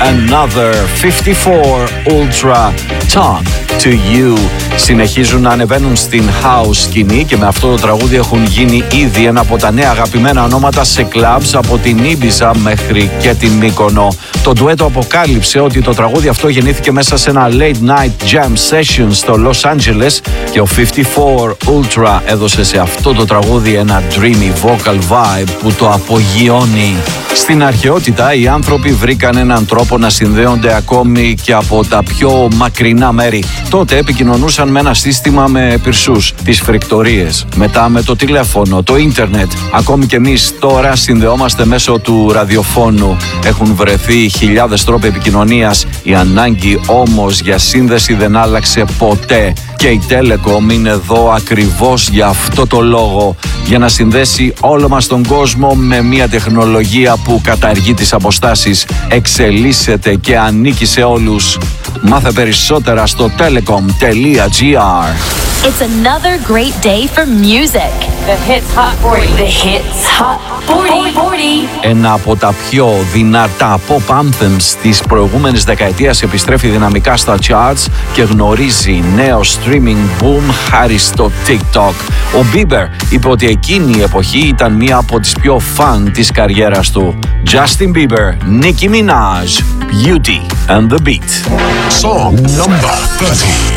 Another 54 Ultra Talk to You. Συνεχίζουν να ανεβαίνουν στην house σκηνή και με αυτό το τραγούδι έχουν γίνει ήδη ένα από τα νέα αγαπημένα ονόματα σε clubs από την Ibiza μέχρι και την Μύκονο. Το ντουέτο αποκάλυψε ότι το τραγούδι αυτό γεννήθηκε μέσα σε ένα late night jam session στο Los Angeles και ο 54 Ultra έδωσε σε αυτό το τραγούδι ένα dreamy vocal vibe που το απογειώνει. Στην αρχαιότητα οι άνθρωποι βρήκαν έναν τρόπο να συνδέονται ακόμη και από τα πιο μακρινά μέρη. Τότε επικοινωνούσαν με ένα σύστημα με πυρσούς, τις φρικτορίες, μετά με το τηλέφωνο, το ίντερνετ. Ακόμη και εμείς τώρα συνδεόμαστε μέσω του ραδιοφώνου. Έχουν βρεθεί χιλιάδες τρόποι επικοινωνίας. Η ανάγκη όμως για σύνδεση δεν άλλαξε ποτέ. Και η Telecom είναι εδώ ακριβώς για αυτό το λόγο. Για να συνδέσει όλο μας τον κόσμο με μια τεχνολογία που καταργεί τις αποστάσεις, εξελίσσεται και ανήκει σε όλους. Μάθε περισσότερα στο telecom.gr. It's another great day for music. The Hits Hot 40. The Hits Hot 40. Ένα από τα πιο δυνατά pop anthems της προηγούμενης δεκαετίας επιστρέφει δυναμικά στα charts και γνωρίζει νέο streaming boom χάρη στο TikTok. Ο Bieber είπε ότι εκείνη η εποχή ήταν μία από τις πιο fun της καριέρας του. Justin Bieber, Nicki Minaj, Beauty and the Beat. Song number 30.